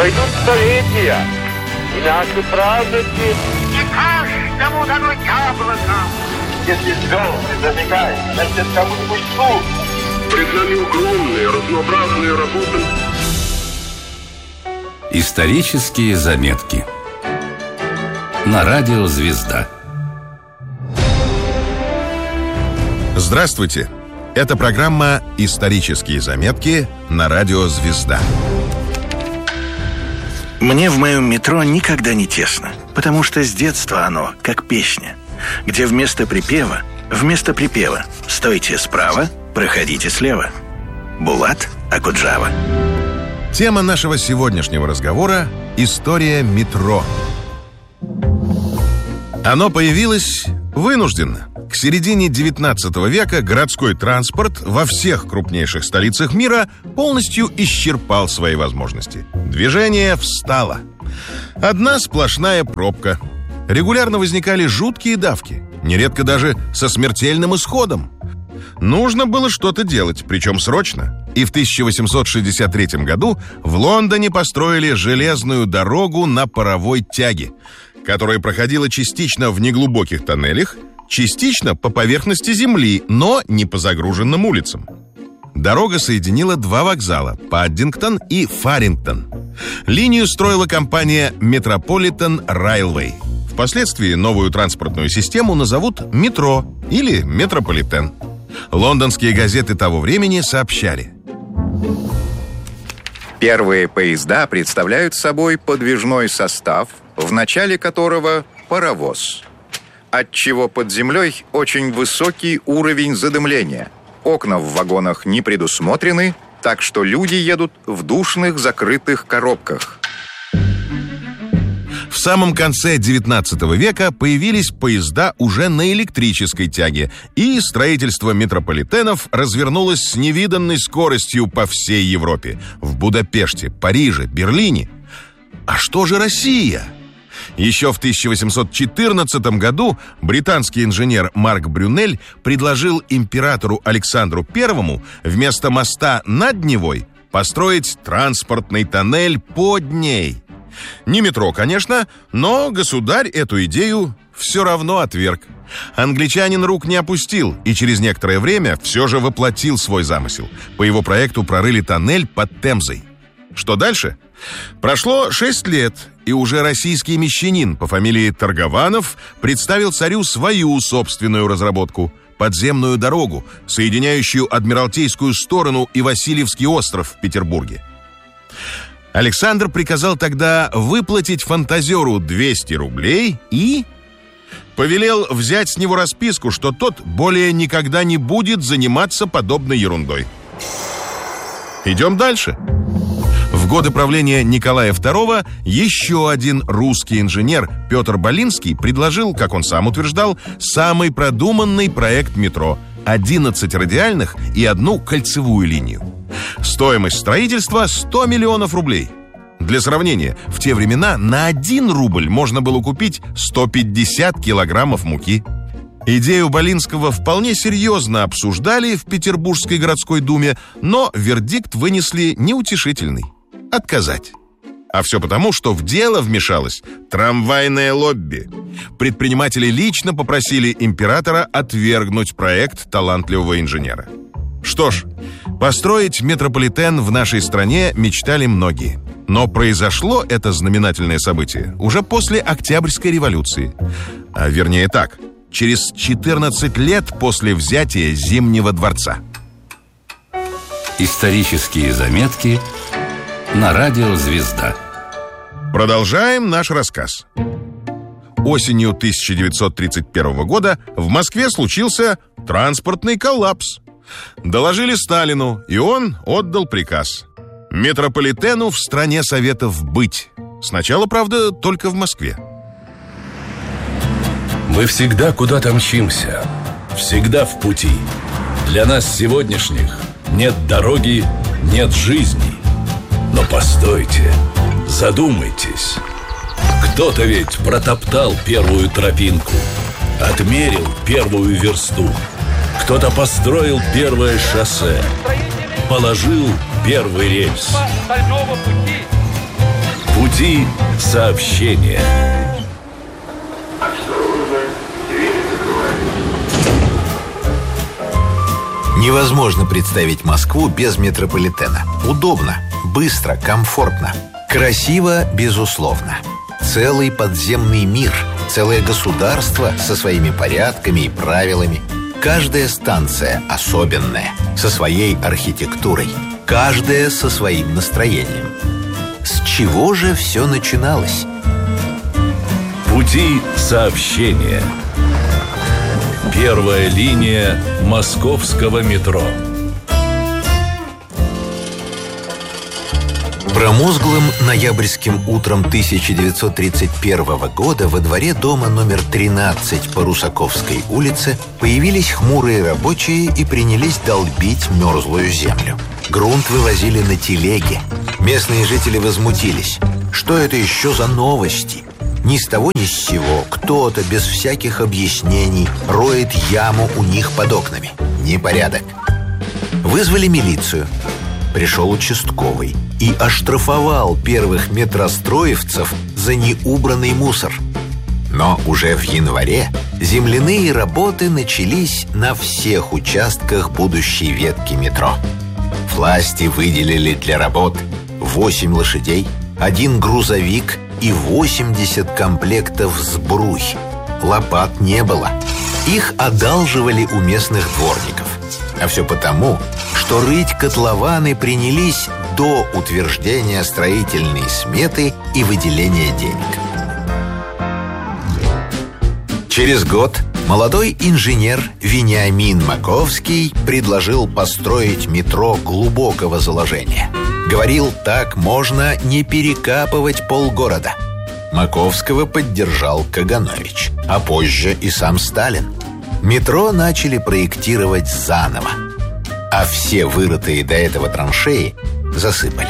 Пройдут столетия, и наши праздники... Не каждому дано яблоко. Если звезды зажигают, значит, кому-нибудь суд. Пред нами огромные, разнообразные работы. Исторические заметки на радио «Звезда». Здравствуйте! Это программа «Исторические заметки» на радио «Звезда». Мне в моем метро никогда не тесно, потому что с детства оно как песня, где вместо припева «Стойте справа, проходите слева». Булат Акуджава. Тема нашего сегодняшнего разговора – история метро. Оно появилось вынужденно. К середине XIX века городской транспорт во всех крупнейших столицах мира полностью исчерпал свои возможности. Движение встало. Одна сплошная пробка. Регулярно возникали жуткие давки, нередко даже со смертельным исходом. Нужно было что-то делать, причем срочно. И в 1863 году в Лондоне построили железную дорогу на паровой тяге, которая проходила частично в неглубоких тоннелях, частично по поверхности земли, но не по загруженным улицам. Дорога соединила два вокзала – Паддингтон и Фарингтон. Линию строила компания Metropolitan Railway. Впоследствии новую транспортную систему назовут метро или метрополитен. Лондонские газеты того времени сообщали: первые поезда представляют собой подвижной состав, в начале которого паровоз, отчего под землей очень высокий уровень задымления. Окна в вагонах не предусмотрены, так что люди едут в душных закрытых коробках. В самом конце XIX века появились поезда уже на электрической тяге, и строительство метрополитенов развернулось с невиданной скоростью по всей Европе. В Будапеште, Париже, Берлине. А что же Россия? Еще в 1814 году британский инженер Марк Брюнель предложил императору Александру I вместо моста над Невой построить транспортный тоннель под ней. Не метро, конечно, но государь эту идею все равно отверг. Англичанин рук не опустил и через некоторое время все же воплотил свой замысел. По его проекту прорыли тоннель под Темзой. Что дальше? Прошло 6 лет, и уже российский мещанин по фамилии Торгованов представил царю свою собственную разработку – подземную дорогу, соединяющую Адмиралтейскую сторону и Васильевский остров в Петербурге. Александр приказал тогда выплатить фантазеру 200 рублей и повелел взять с него расписку, что тот более никогда не будет заниматься подобной ерундой. Идем дальше. В годы правления Николая II еще один русский инженер Петр Болинский предложил, как он сам утверждал, самый продуманный проект метро – 11 радиальных и 1 кольцевую линию. Стоимость строительства – 100 миллионов рублей. Для сравнения, в те времена на 1 рубль можно было купить 150 килограммов муки. Идею Болинского вполне серьезно обсуждали в Петербургской городской думе, но вердикт вынесли неутешительный – отказать. А все потому, что в дело вмешалось трамвайное лобби. Предприниматели лично попросили императора отвергнуть проект талантливого инженера. Что ж, построить метрополитен в нашей стране мечтали многие. Но произошло это знаменательное событие уже после Октябрьской революции. А вернее так, через 14 лет после взятия Зимнего дворца. Исторические заметки на радио «Звезда». Продолжаем наш рассказ. Осенью 1931 года в Москве случился транспортный коллапс. Доложили Сталину, и он отдал приказ: метрополитену в стране Советов быть. Сначала, правда, только в Москве. Мы всегда куда-то мчимся, всегда в пути. Для нас сегодняшних нет дороги, нет жизни. Но постойте, задумайтесь. Кто-то ведь протоптал первую тропинку, отмерил первую версту. Кто-то построил первое шоссе, положил первый рельс. Пути сообщения. Невозможно представить Москву без метрополитена. Удобно, быстро, комфортно. Красиво, безусловно. Целый подземный мир, целое государство со своими порядками и правилами. Каждая станция особенная, со своей архитектурой. Каждая со своим настроением. С чего же все начиналось? Пути сообщения. Первая линия московского метро. Промозглым ноябрьским утром 1931 года во дворе дома номер 13 по Русаковской улице появились хмурые рабочие и принялись долбить мерзлую землю. Грунт вывозили на телеге. Местные жители возмутились. Что это еще за новости? Ни с того ни с сего кто-то без всяких объяснений роет яму у них под окнами. Непорядок. Вызвали милицию. Пришел участковый и оштрафовал первых метростроевцев за неубранный мусор. Но уже в январе земляные работы начались на всех участках будущей ветки метро. Власти выделили для работ 8 лошадей, 1 грузовик и 80 комплектов сбруй. Лопат не было. Их одалживали у местных дворников. А все потому, что рыть котлованы принялись до утверждения строительной сметы и выделения денег. Через год молодой инженер Вениамин Маковский предложил построить метро глубокого заложения. Говорил, так можно не перекапывать полгорода. Маковского поддержал Каганович, а позже и сам Сталин. Метро начали проектировать заново, а все вырытые до этого траншеи засыпали.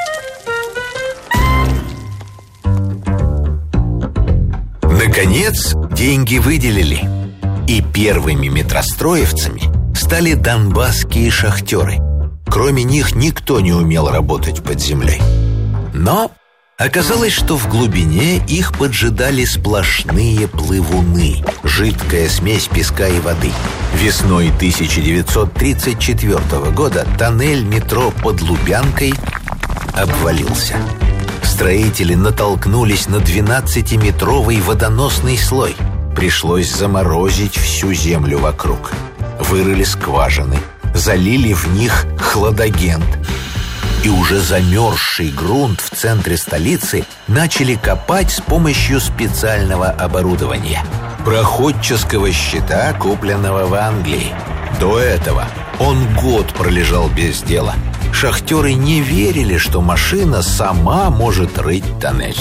Наконец, деньги выделили. И первыми метростроевцами стали донбасские шахтеры. Кроме них никто не умел работать под землей. Но оказалось, что в глубине их поджидали сплошные плывуны, жидкая смесь песка и воды. Весной 1934 года тоннель метро под Лубянкой обвалился. Строители натолкнулись на 12-метровый водоносный слой. Пришлось заморозить всю землю вокруг. Вырыли скважины, залили в них хладагент. И уже замерзший грунт в центре столицы начали копать с помощью специального оборудования. Проходческого щита, купленного в Англии. До этого он год пролежал без дела. Шахтеры не верили, что машина сама может рыть тоннель.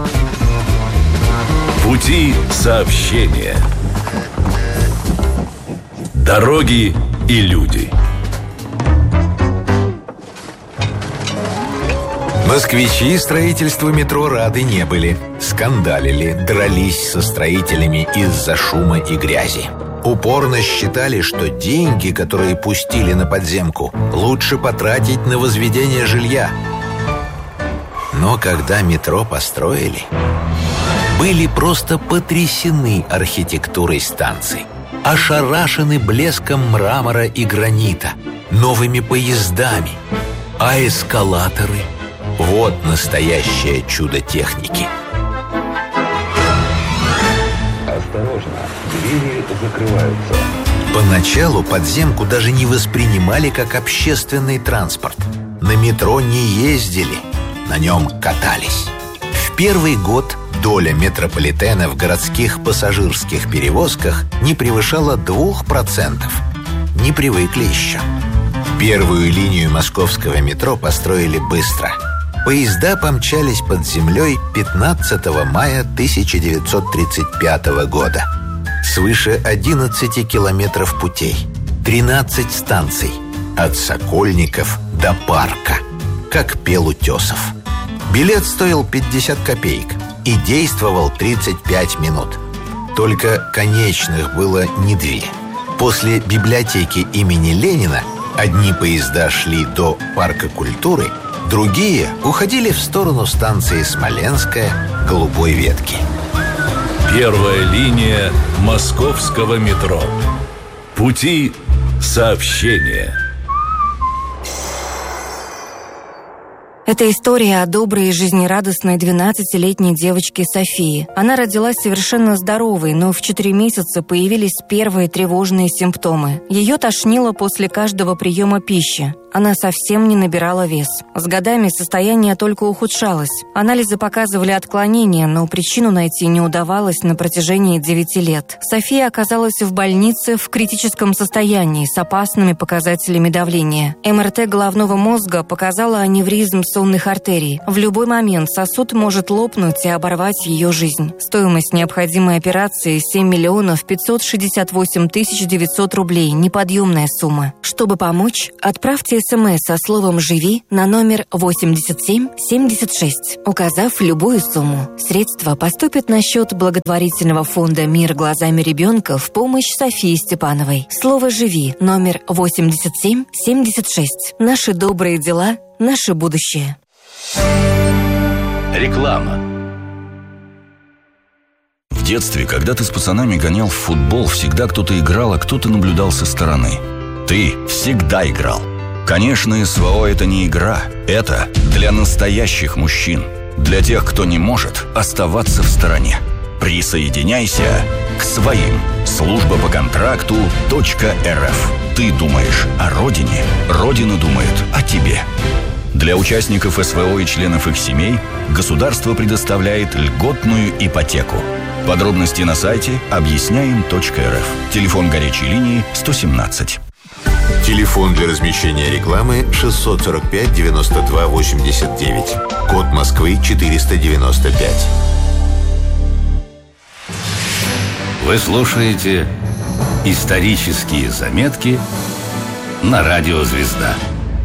Пути сообщения. Дороги и люди. Москвичи строительству метро рады не были. Скандалили, дрались со строителями из-за шума и грязи. Упорно считали, что деньги, которые пустили на подземку, лучше потратить на возведение жилья. Но когда метро построили, были просто потрясены архитектурой станций, ошарашены блеском мрамора и гранита, новыми поездами, а эскалаторы — вот настоящее чудо техники. Осторожно, двери закрываются. Поначалу подземку даже не воспринимали как общественный транспорт. На метро не ездили, на нем катались. В первый год доля метрополитена в городских пассажирских перевозках не превышала 2%. Не привыкли еще. Первую линию московского метро построили быстро. Поезда помчались под землей 15 мая 1935 года. Свыше 11 километров путей, 13 станций, от Сокольников до Парка, как пел Утесов. Билет стоил 50 копеек и действовал 35 минут. Только конечных было не 2. После библиотеки имени Ленина одни поезда шли до Парка культуры, Другие уходили в сторону станции Смоленская, Голубой ветки. Первая линия московского метро. Пути сообщения. Это история о доброй и жизнерадостной 12-летней девочке Софии. Она родилась совершенно здоровой, но в 4 месяца появились первые тревожные симптомы. Ее тошнило после каждого приема пищи. Она совсем не набирала вес. С годами состояние только ухудшалось. Анализы показывали отклонения, но причину найти не удавалось на протяжении 9 лет. София оказалась в больнице в критическом состоянии с опасными показателями давления. МРТ головного мозга показала аневризм сонных артерий. В любой момент сосуд может лопнуть и оборвать ее жизнь. Стоимость необходимой операции 7 миллионов 568 тысяч 900 рублей. Неподъемная сумма. Чтобы помочь, отправьте СМС со словом «Живи» на номер 8776, указав любую сумму. Средства поступят на счет благотворительного фонда «Мир глазами ребенка» в помощь Софии Степановой. Слово «Живи» номер 8776. Наши добрые дела, наше будущее. Реклама. В детстве, когда ты с пацанами гонял в футбол, всегда кто-то играл, а кто-то наблюдал со стороны. Ты всегда играл. Конечно, СВО – это не игра. Это для настоящих мужчин. Для тех, кто не может оставаться в стороне. Присоединяйся к своим. Служба по контракту .рф. Ты думаешь о родине, Родина думает о тебе. Для участников СВО и членов их семей государство предоставляет льготную ипотеку. Подробности на сайте объясняем.рф. Телефон горячей линии 117. Телефон для размещения рекламы 645 92 89. Код Москвы 495. Вы слушаете «Исторические заметки» на радио «Звезда».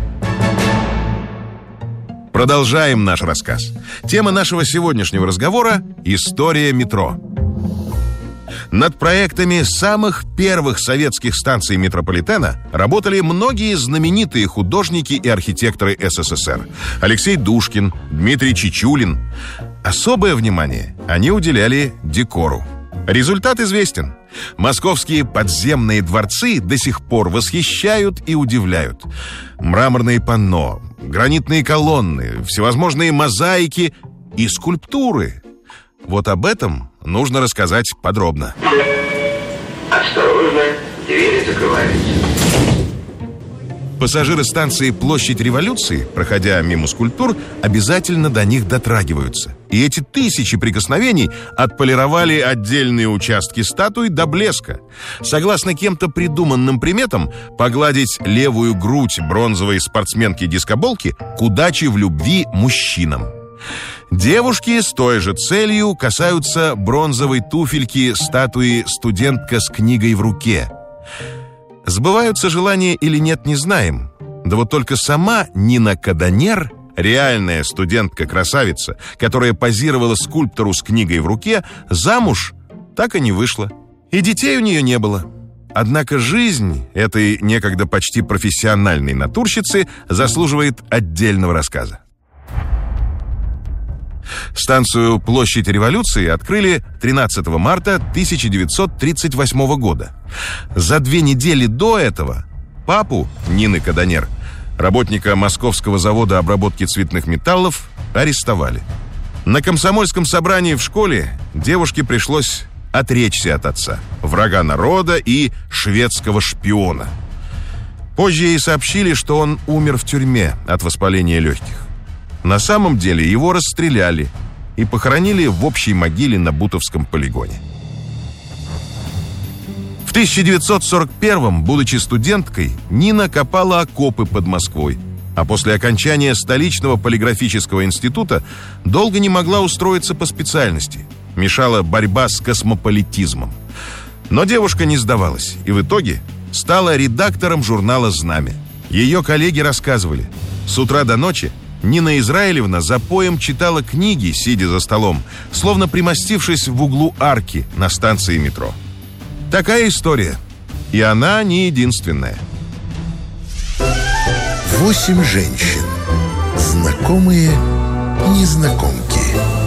Продолжаем наш рассказ. Тема нашего сегодняшнего разговора – история метро. Над проектами самых первых советских станций метрополитена работали многие знаменитые художники и архитекторы СССР. Алексей Душкин, Дмитрий Чичулин. Особое внимание они уделяли декору. Результат известен. Московские подземные дворцы до сих пор восхищают и удивляют. Мраморные панно, гранитные колонны, всевозможные мозаики и скульптуры. Вот об этом нужно рассказать подробно. Осторожно, двери закрываются. Пассажиры станции «Площадь Революции», проходя мимо скульптур, обязательно до них дотрагиваются. И эти тысячи прикосновений отполировали отдельные участки статуи до блеска. Согласно кем-то придуманным приметам, погладить левую грудь бронзовой спортсменки-дискоболки к удаче в любви мужчинам. Девушки с той же целью касаются бронзовой туфельки статуи «Студентка с книгой в руке». Сбываются желания или нет, не знаем. Да вот только сама Нина Каданер, реальная студентка-красавица, которая позировала скульптору с книгой в руке, замуж так и не вышла. И детей у нее не было. Однако жизнь этой некогда почти профессиональной натурщицы заслуживает отдельного рассказа. Станцию «Площадь Революции» открыли 13 марта 1938 года. За 2 недели до этого папу Нины Каданер, работника Московского завода обработки цветных металлов, арестовали. На комсомольском собрании в школе девушке пришлось отречься от отца, врага народа и шведского шпиона. Позже ей сообщили, что он умер в тюрьме от воспаления легких. На самом деле его расстреляли и похоронили в общей могиле на Бутовском полигоне. В 1941-м, будучи студенткой, Нина копала окопы под Москвой, а после окончания столичного полиграфического института долго не могла устроиться по специальности. Мешала борьба с космополитизмом. Но девушка не сдавалась и в итоге стала редактором журнала «Знамя». Ее коллеги рассказывали, с утра до ночи Нина Израилевна запоем читала книги, сидя за столом, словно примостившись в углу арки на станции метро. Такая история. И она не единственная. 8 женщин. Знакомые незнакомки.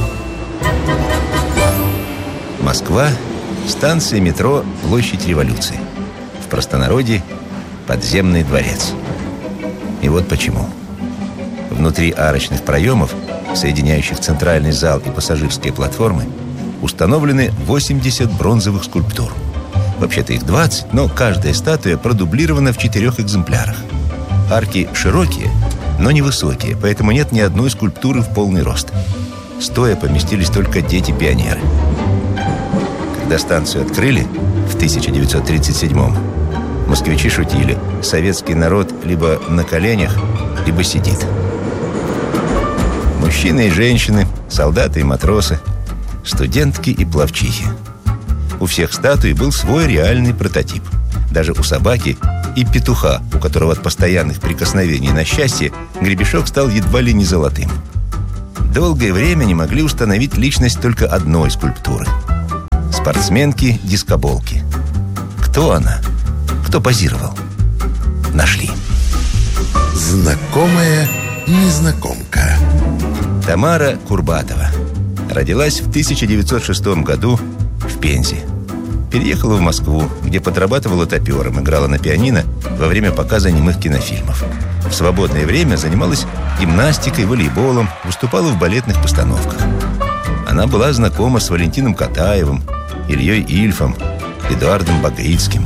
Москва, станция метро «Площадь Революции». В простонародье подземный дворец. И вот почему. Внутри арочных проемов, соединяющих центральный зал и пассажирские платформы, установлены 80 бронзовых скульптур. Вообще-то их 20, но каждая статуя продублирована в 4 экземплярах. Арки широкие, но невысокие, поэтому нет ни одной скульптуры в полный рост. Стоя поместились только дети-пионеры. Когда станцию открыли в 1937-м, москвичи шутили: советский народ либо на коленях, либо сидит. Мужчины и женщины, солдаты и матросы, студентки и пловчихи. У всех статуй был свой реальный прототип. Даже у собаки и петуха, у которого от постоянных прикосновений на счастье гребешок стал едва ли не золотым. Долгое время не могли установить личность только одной скульптуры – спортсменки-дискоболки. Кто она? Кто позировал? Нашли. Знакомая незнакомка. Тамара Курбатова. Родилась в 1906 году в Пензе. Переехала в Москву, где подрабатывала топером, играла на пианино во время показа немых кинофильмов. В свободное время занималась гимнастикой, волейболом, выступала в балетных постановках. Она была знакома с Валентином Катаевым, Ильей Ильфом, Эдуардом Багрицким.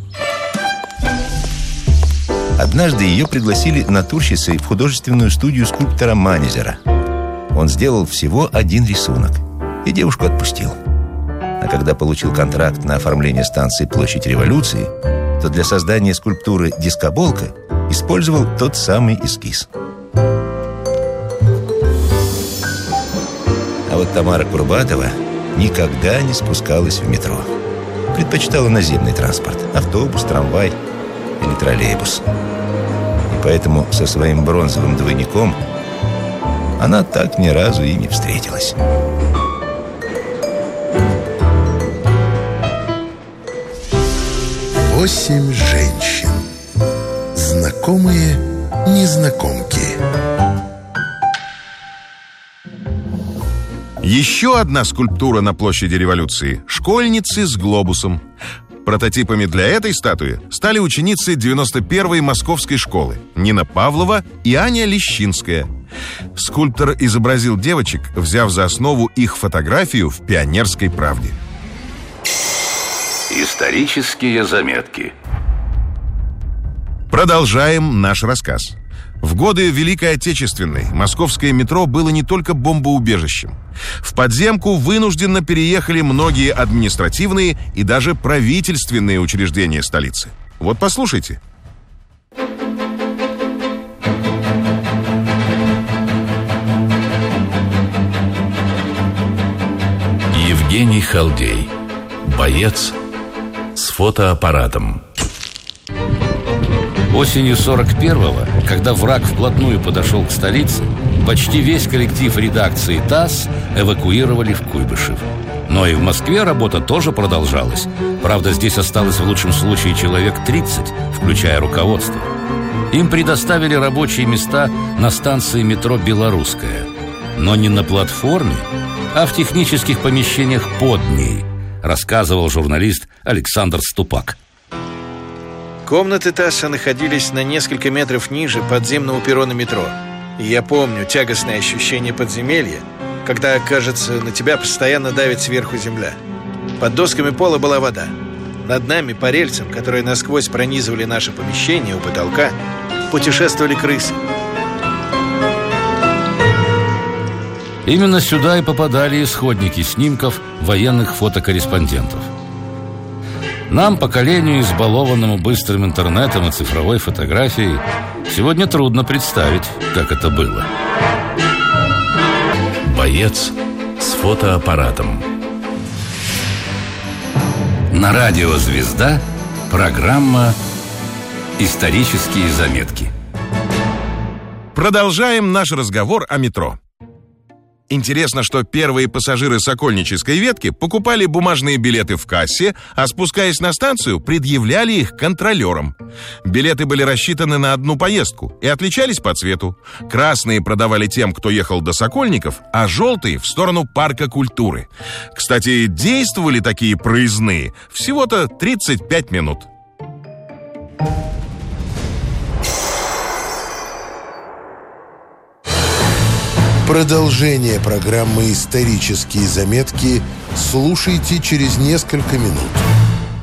Однажды ее пригласили натурщицей в художественную студию скульптора Манезера. Он сделал всего 1 рисунок, и девушку отпустил. А когда получил контракт на оформление станции «Площадь Революции», то для создания скульптуры «Дискоболка» использовал тот самый эскиз. А вот Тамара Курбатова никогда не спускалась в метро. Предпочитала наземный транспорт – автобус, трамвай или троллейбус. И поэтому со своим бронзовым двойником она так ни разу и не встретилась. «8 женщин. Знакомые незнакомки». Еще одна скульптура на площади Революции – школьницы с глобусом. Прототипами для этой статуи стали ученицы 91-й московской школы Нина Павлова и Аня Лещинская. Скульптор изобразил девочек, взяв за основу их фотографию в «Пионерской правде». Исторические заметки. Продолжаем наш рассказ. В годы Великой Отечественной московское метро было не только бомбоубежищем. В подземку вынужденно переехали многие административные и даже правительственные учреждения столицы. Вот послушайте. Евгений Халдей. Боец с фотоаппаратом. Осенью 41-го, когда враг вплотную подошел к столице, почти весь коллектив редакции ТАСС эвакуировали в Куйбышев. Но и в Москве работа тоже продолжалась. Правда, здесь осталось в лучшем случае человек 30, включая руководство. Им предоставили рабочие места на станции метро «Белорусская». Но не на платформе, а в технических помещениях под ней, рассказывал журналист Александр Ступак. Комнаты ТАССа находились на несколько метров ниже подземного перрона метро. И я помню тягостное ощущение подземелья, когда, кажется, на тебя постоянно давит сверху земля. Под досками пола была вода. Над нами по рельсам, которые насквозь пронизывали наше помещение у потолка, путешествовали крысы. Именно сюда и попадали исходники снимков военных фотокорреспондентов. Нам, поколению, избалованному быстрым интернетом и цифровой фотографией, сегодня трудно представить, как это было. Боец с фотоаппаратом. На радио «Звезда» программа «Исторические заметки». Продолжаем наш разговор о метро. Интересно, что первые пассажиры Сокольнической ветки покупали бумажные билеты в кассе, а спускаясь на станцию, предъявляли их контролерам. Билеты были рассчитаны на одну поездку и отличались по цвету. Красные продавали тем, кто ехал до Сокольников, а желтые — в сторону парка культуры. Кстати, действовали такие проездные всего-то 35 минут. Продолжение программы «Исторические заметки» слушайте через несколько минут.